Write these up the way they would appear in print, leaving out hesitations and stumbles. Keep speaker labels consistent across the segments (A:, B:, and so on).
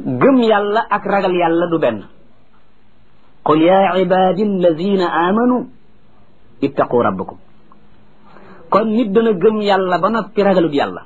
A: gëm yàlla ak ragal yàlla du benn. qul yaa ibaadi alladina amanu ittaqu rabbakum. kon nit dana gëm yàlla ba noppi ragalut yàlla,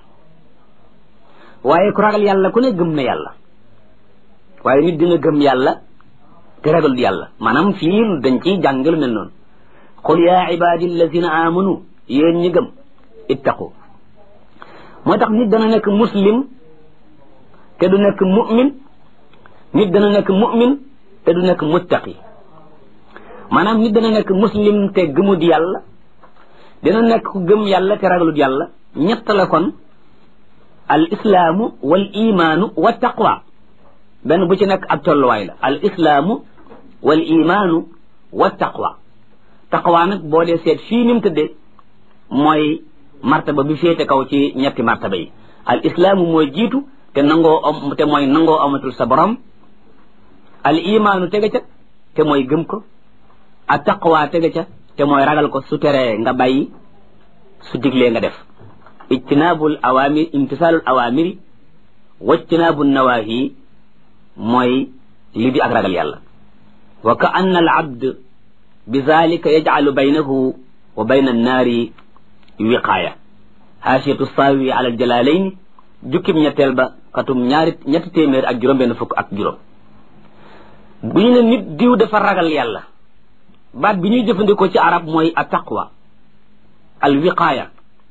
A: waaye ku ragal yàlla ku ne gëm na yàlla. waaye nit dina gëm yàlla te ragalut yàlla, maanaam fii dañ ciy jàngal mel noonu. qul yaa ibaadi alladina amanu, yéen ñi gëm, ittaqu. moo tax nit dana nekk muslim te du nekk mu'min, nit dana nekk mu'min te du nekk muttaqi. maanaam nit dana nekk muslim te gëmut yàlla, dina nekk ku gëm yàlla te ragalut yàlla. ñett la kon: al islaamu wal imaanu wa taqwa. benn bu ci nekk ab tolluwaay la. al islaamu wal imaanu wa taqwa. taqwa nag boo dee seet fii ni mu tëddee mooy martaba bi féete kaw ci ñetti martaba yi. al islaamu mooy jiitu te mooy nangoo amatul sa borom. al imaanu tege ca te mooy gëm ko. a taqwa tege ca te mooy ragal ko, su teree nga bàyyi, su diglee nga def. ijtinaabul awaamir, imtisaalul awaamiri wajtinaabu nawaahi mooy li di ak ragal yàlla. wa ka anna al abd bi zalika yajcalu baynahu wa bayna annaari wiqaaya. haasiyatu saawi ala al jalaalayni jukkib ñetteel ba xatum ñetti téeméer ak juróom benn fukk ak juróom. bu ñu ne nit diw dafa ragal yàlla, baat bi ñuy jëfandikoo ci arab mooy a taqwa, al wiqaaya.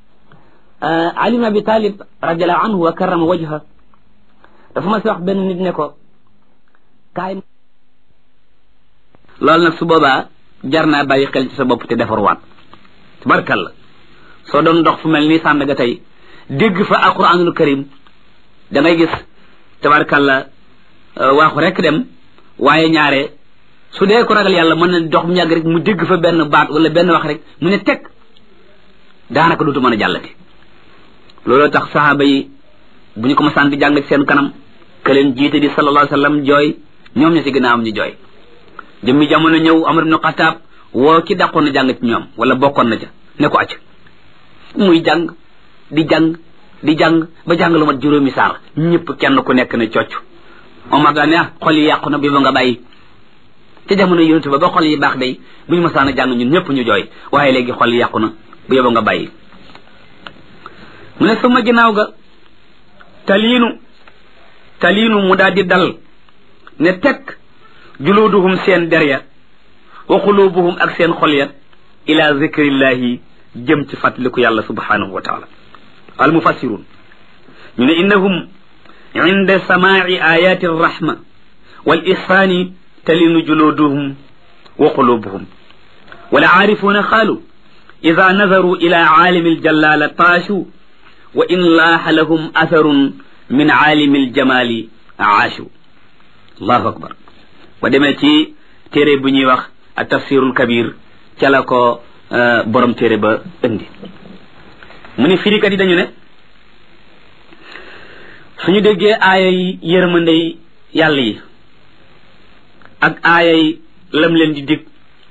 A: Ali ibn Abi Talib radiallahu anhu wa karrama wajha dafa ma si wax benn nit ne ko kaay. loolu nag su boobaa jar naa bàyyi xel ci sa bopp te defarwaat. tabarkalla soo doon dox fu mel nii Sandaga tey dégg fa alquranul karim da ngay gis tabarkalla waaxu rek dem, waaye ñaare su dee ko ragal yàlla mën na dox mu yàgg rek mu dégg fa benn baat wala benn wax rek mu ne teg, daanaka dootu mën a jàllati. looloo tax saxaaba yi bu ñu ko masaan di jàng ci seen kanam ka leen jiite di sallallahu alayhi wa sallam jooy, ñoom ña ci ginnaawam ñu jooy. jëmmi jamono ñëw Umar ibn Xattaab woo ki dàqoon na jàng ci ñoom wala bokkoon na ca ne ko acc muy jàng di jàng ba jàng lu mat juróomi saar, ñëpp kenn ku nekk ne cocc. Omar daa ne xol yi yàqu na bi ba nga bàyyi. te jamono yonent ba xol yi baax day bu ñu masaan a jàng ñun ñëpp ñu jooy, waaye léegi xol yi yàqu na bu yóbba nga bàyyi. mu ne sama ginnaaw ga taliinu mu daal di dal ne tekk juluuduhum seen der ya wa xuluubuhum ak seen xol ya ila zikrillahi jëm ci fàttaliku yàlla subhanahu wa taala. al mufassirun ñu ne innahum inda samaa'i ayati arrahma wal ihsaani talinu juluuduhum wa xuluubuhum. wal aarifuuna qaalu ida nazaru ila aalimi aljalaala taashu wa in laaha lahum atharun min aalimi aljamaali aashu. allahu akbar. ba demee ci téere bu ñuy wax a tafsirul kabir ca la ko borom téere ba indi. mu ni firikat yi dañu ne suñu déggee aayay yërmandey yàlla yi ak aayay lam leen di dig,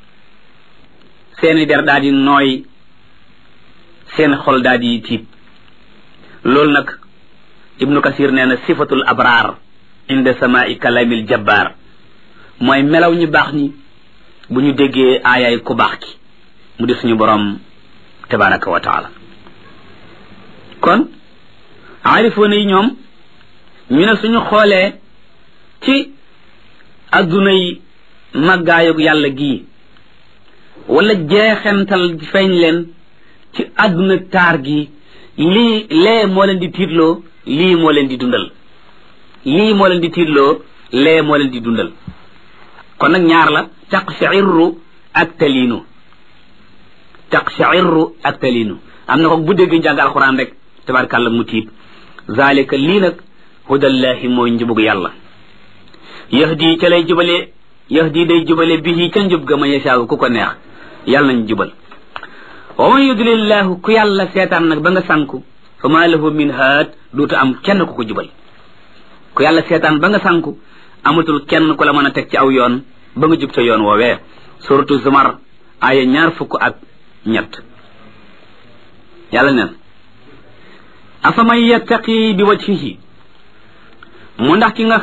A: seeni der daal di nooy, seen xol daal di tiit. loolu nag ibnu kasir nee na sifatul abraar inda samaa'i kalaamil jabbaar mooy melaw ñu baax ñi bu ñu déggee aayaay ku baax ki mu di suñu borom tabaraka wa taala. kon aarifoona yi ñoom ñu ne suñu xoolee ci adduna yi màggaayug yàlla gii wala jeexental feeñ leen ci adduna taar gi, lee moo leen di tiitloo, lii moo leen di dundal. lii moo leen di tiitloo, lee moo leen di dundal. kon nag ñaar la: taqsha'irru ak taliinu. taqsha'irru ak taliinu am na ko bu dégg njàng alxuraan rek tabarkàlla mu tiit. zalika lii nag hudallahi mooy njubug yàlla. yahdi ca lay jubale, yahdi day jubale bihi ca njub ga ma yashaaw ku ko neex. yàlla nañ jubal. wa man yudlillahu ku yàlla seetaan nag ba nga sànku fa maa lahu min haad duutu am kenn ku ko jubal. ku yàlla seetaan ba nga sànku amatul kenn ku la mën a teg ci aw yoon ba nga jub ca yoon woowee. suratu Zumar aaya 23. yàlla neen afaman yattaqi bi wajhihi mu ndax ki nga